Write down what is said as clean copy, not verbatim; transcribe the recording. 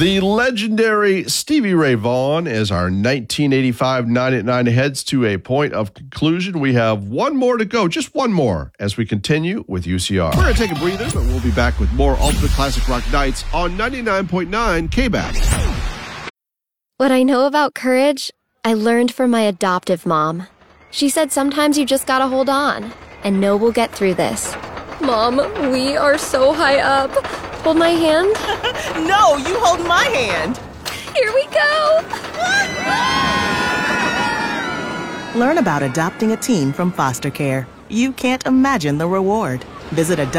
The legendary Stevie Ray Vaughan, as our 1985 9 at 9 heads to a point of conclusion. We have one more to go, just one more, as we continue with UCR. We're going to take a breather, but we'll be back with more Ultimate Classic Rock Nights on 99.9 KBAC. What I know about courage, I learned from my adoptive mom. She said sometimes you just gotta hold on and know we'll get through this. Mom, we are so high up. Hold my hand. No, you hold my hand. Here we go. Learn about adopting a teen from foster care. You can't imagine the reward. Visit